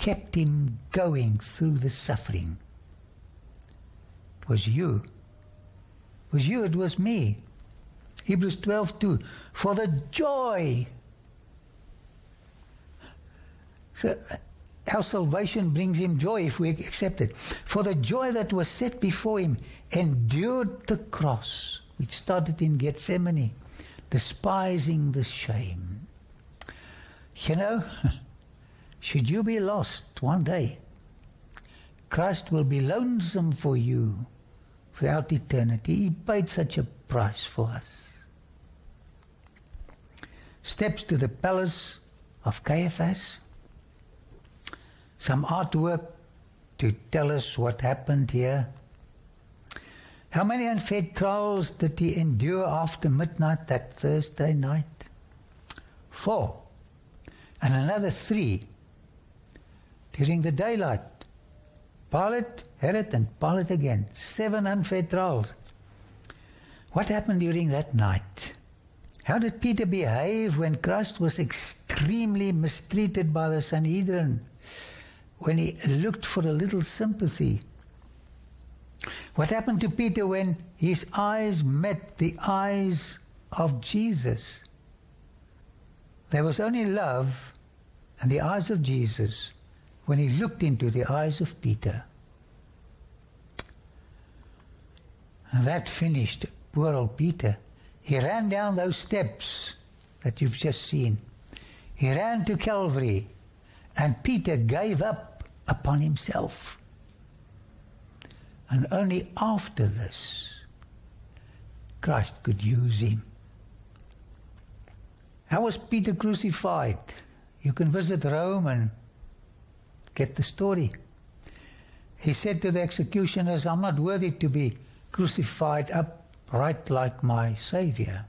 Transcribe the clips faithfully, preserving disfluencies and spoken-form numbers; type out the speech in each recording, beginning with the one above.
kept him going through the suffering. It was you. It was you, it was me. Hebrews twelve two. For the joy. So our salvation brings him joy if we accept it. For the joy that was set before him, endured the cross, which started in Gethsemane, despising the shame. You know, should you be lost one day, Christ will be lonesome for you throughout eternity. He paid such a price for us. Steps to the palace of Caiaphas. Some artwork to tell us what happened here. How many unfair trials did he endure after midnight that Thursday night? Four. And another three during the daylight. Pilate, Herod, and Pilate again. Seven unfair trials. What happened during that night? How did Peter behave when Christ was extremely mistreated by the Sanhedrin? When he looked for a little sympathy? What happened to Peter when his eyes met the eyes of Jesus? There was only love in the eyes of Jesus when he looked into the eyes of Peter. And that finished poor old Peter. He ran down those steps that you've just seen. He ran to Calvary, and Peter gave up upon himself. And only after this, Christ could use him. How was Peter crucified? You can visit Rome and get the story. He said to the executioners, I'm not worthy to be crucified upright like my Savior.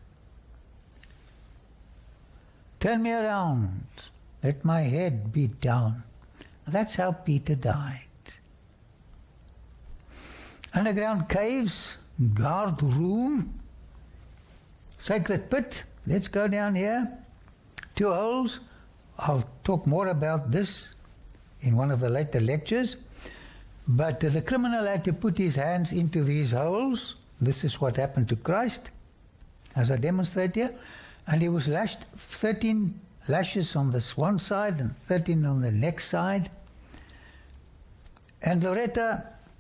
Turn me around. Let my head be down. That's how Peter died. Underground caves, guard room, sacred pit. Let's go down here. Two holes. I'll talk more about this in one of the later lectures. But uh, the criminal had to put his hands into these holes. This is what happened to Christ, as I demonstrate here. And he was lashed thirteen lashes on this one side and thirteen on the next side. And Loretta,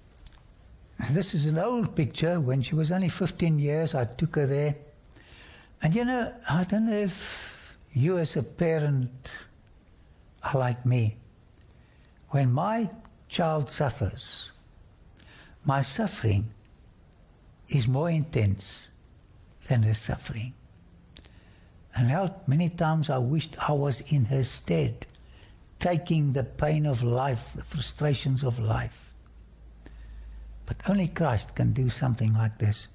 this is an old picture. When she was only fifteen years, I took her there. And you know, I don't know if you as a parent are like me. When my child suffers, my suffering is more intense than her suffering. And how many times I wished I was in her stead, taking the pain of life, the frustrations of life. But only Christ can do something like this.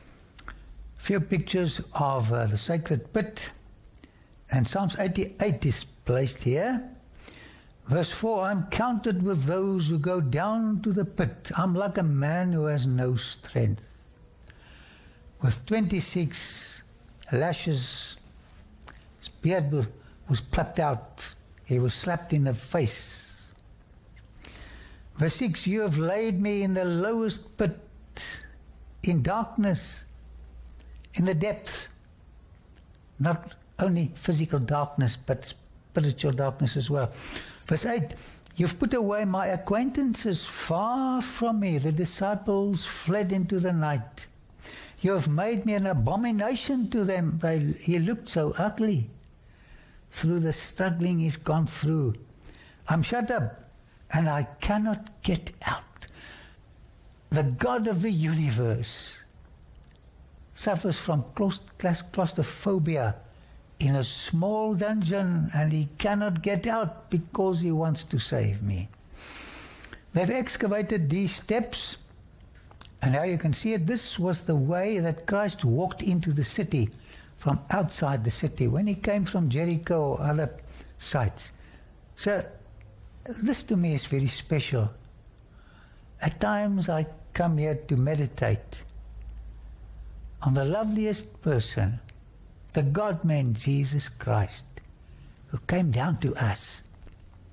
A few pictures of uh, the sacred pit. And Psalms eighty-eight is placed here. Verse four, I'm counted with those who go down to the pit. I'm like a man who has no strength. With twenty-six lashes, his beard was plucked out. He was slapped in the face. Verse six, you have laid me in the lowest pit, in darkness, in the depths. Not only physical darkness, but spiritual darkness as well. Verse eight, you've put away my acquaintances far from me. The disciples fled into the night. You have made me an abomination to them. They, he looked so ugly. Through the struggling he's gone through. I'm shut up and I cannot get out. The God of the universe suffers from claustrophobia in a small dungeon, and he cannot get out because he wants to save me. They've excavated these steps, and now you can see it. This was the way that Christ walked into the city from outside the city when he came from Jericho or other sites. So this to me is very special. At times I come here to meditate on the loveliest person, the God-man Jesus Christ, who came down to us